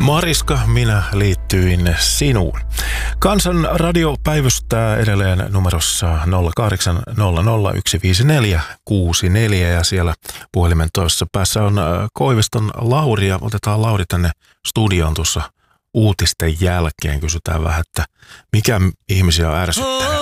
Mariska, minä liittyin sinuun. Kansan radio päivystää edelleen numerossa 0800 ja siellä puhelimen toisessa päässä on Koiviston Lauri ja otetaan Lauri tänne studioon tuossa uutisten jälkeen. Kysytään vähän, että mikä ihmisiä on ärsyttänyt.